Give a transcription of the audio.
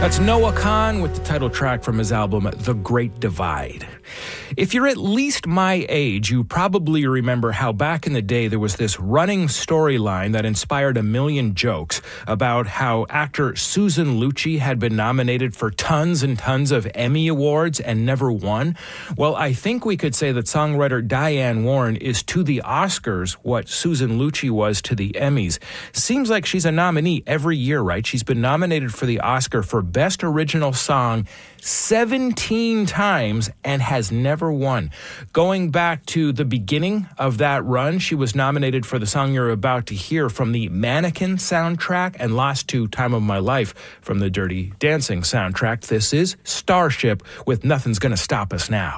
That's Noah Kahan with the title track from his album, The Great Divide. If you're at least my age, you probably remember how back in the day there was this running storyline that inspired a million jokes about how actor Susan Lucci had been nominated for tons and tons of Emmy Awards and never won. Well, I think we could say that songwriter Diane Warren is to the Oscars what Susan Lucci was to the Emmys. Seems like she's a nominee every year, right? She's been nominated for the Oscar for Best Original Song 17 times and has never won. Going back to the beginning of that run, she was nominated for the song you're about to hear from the Mannequin soundtrack and lost to Time of My Life from the Dirty Dancing soundtrack. This is Starship with Nothing's Gonna Stop Us Now.